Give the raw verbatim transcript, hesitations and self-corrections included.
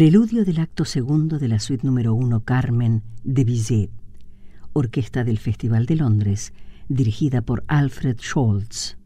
Preludio del acto segundo de la suite número uno Carmen de Bizet, orquesta del Festival de Londres, dirigida por Alfred Scholz.